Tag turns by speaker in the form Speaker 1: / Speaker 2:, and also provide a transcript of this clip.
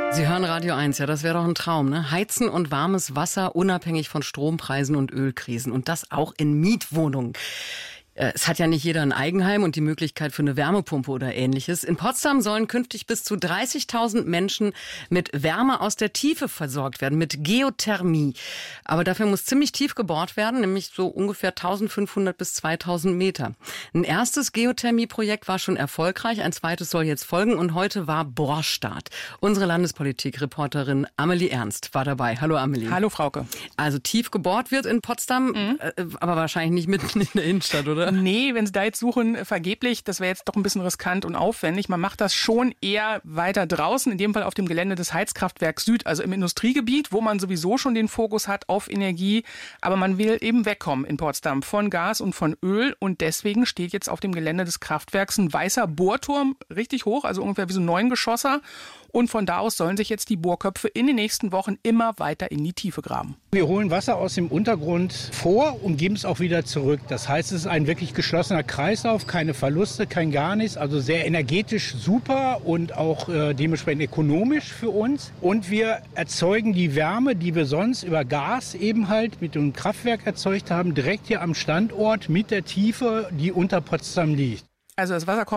Speaker 1: Sie hören Radio 1, ja, das wäre doch ein Traum, ne? Heizen und warmes Wasser unabhängig von Strompreisen und Ölkrisen und das auch in Mietwohnungen. Es hat ja nicht jeder ein Eigenheim und die Möglichkeit für eine Wärmepumpe oder Ähnliches. In Potsdam sollen künftig bis zu 30.000 Menschen mit Wärme aus der Tiefe versorgt werden, mit Geothermie. Aber dafür muss ziemlich tief gebohrt werden, nämlich so ungefähr 1.500 bis 2.000 Meter. Ein erstes Geothermie-Projekt war schon erfolgreich, ein zweites soll jetzt folgen und heute war Bohrstart. Unsere Landespolitik-Reporterin Amelie Ernst war dabei. Hallo Amelie.
Speaker 2: Hallo Frauke.
Speaker 1: Also tief gebohrt wird in Potsdam, aber wahrscheinlich nicht mitten in der Innenstadt, oder?
Speaker 2: Nee, wenn Sie da jetzt suchen, vergeblich, das wäre jetzt doch ein bisschen riskant und aufwendig. Man macht das schon eher weiter draußen, in dem Fall auf dem Gelände des Heizkraftwerks Süd, also im Industriegebiet, wo man sowieso schon den Fokus hat auf Energie. Aber man will eben wegkommen in Potsdam von Gas und von Öl und deswegen steht jetzt auf dem Gelände des Kraftwerks ein weißer Bohrturm, richtig hoch, also ungefähr wie so ein 9-Geschosser. Und von da aus sollen sich jetzt die Bohrköpfe in den nächsten Wochen immer weiter in die Tiefe graben.
Speaker 3: Wir holen Wasser aus dem Untergrund vor und geben es auch wieder zurück. Das heißt, es ist ein wirklich geschlossener Kreislauf, keine Verluste, kein gar nichts. Also sehr energetisch super und auch dementsprechend ökonomisch für uns. Und wir erzeugen die Wärme, die wir sonst über Gas eben halt mit dem Kraftwerk erzeugt haben, direkt hier am Standort mit der Tiefe, die unter Potsdam liegt.
Speaker 2: Also das Wasser kommt